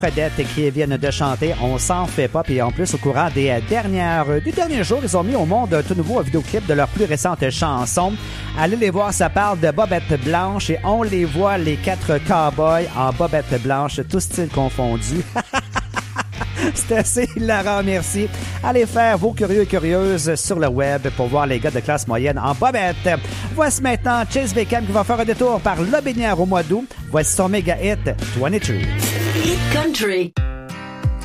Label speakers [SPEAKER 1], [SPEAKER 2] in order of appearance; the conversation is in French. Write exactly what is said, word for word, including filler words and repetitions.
[SPEAKER 1] vedettes qui viennent de chanter, on s'en fait pas. Puis en plus, au courant des dernières, des derniers jours, ils ont mis au monde un tout nouveau vidéoclip de leur plus récente chanson. Allez les voir, ça parle de Bobette Blanche et on les voit, les quatre cowboys en Bobette Blanche, tous styles confondus. C'est assez hilarant, merci. Allez faire vos curieux et curieuses sur le web pour voir les gars de classe moyenne en bobette. Voici maintenant Chase Beckham qui va faire un détour par Lobinière au mois d'août. Voici son méga hit, vingt-trois.
[SPEAKER 2] Hit Country.